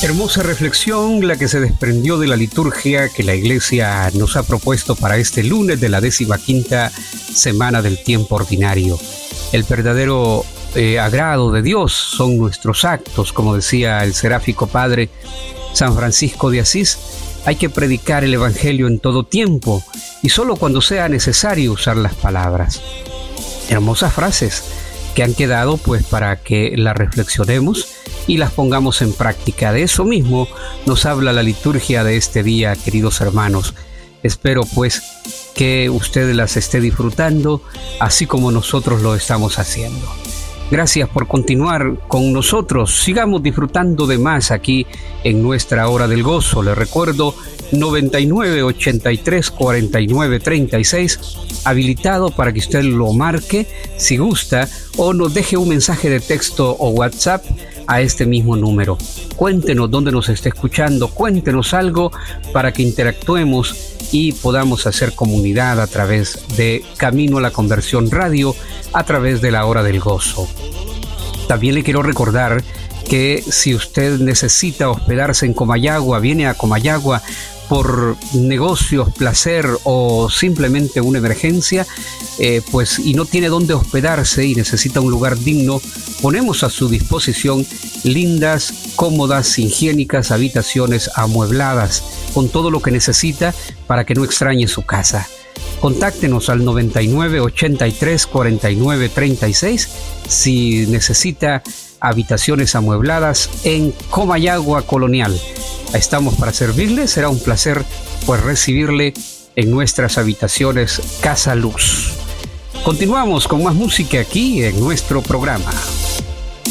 Hermosa reflexión la que se desprendió de la liturgia que la Iglesia nos ha propuesto para este lunes de la 15ª semana del tiempo ordinario. El verdadero agrado de Dios son nuestros actos, como decía el seráfico padre San Francisco de Asís. Hay que predicar el Evangelio en todo tiempo y solo cuando sea necesario usar las palabras. Hermosas frases que han quedado pues para que las reflexionemos y las pongamos en práctica. De eso mismo nos habla la liturgia de este día, queridos hermanos. Espero pues que usted las esté disfrutando así como nosotros lo estamos haciendo. Gracias por continuar con nosotros. Sigamos disfrutando de más aquí en nuestra hora del gozo. Les recuerdo 99 83 49 36, habilitado para que usted lo marque si gusta o nos deje un mensaje de texto o WhatsApp a este mismo número. Cuéntenos dónde nos está escuchando, cuéntenos algo para que interactuemos y podamos hacer comunidad a través de Camino a la Conversión Radio, a través de la Hora del Gozo. También le quiero recordar que si usted necesita hospedarse en Comayagua, viene a Comayagua por negocios, placer o simplemente una emergencia, pues y no tiene dónde hospedarse y necesita un lugar digno, ponemos a su disposición lindas, cómodas, higiénicas habitaciones amuebladas con todo lo que necesita para que no extrañe su casa. Contáctenos al 99 83 49 36 si necesita habitaciones amuebladas en Comayagua Colonial. Estamos para servirle, será un placer pues recibirle en nuestras habitaciones Casa Luz. Continuamos con más música aquí en nuestro programa.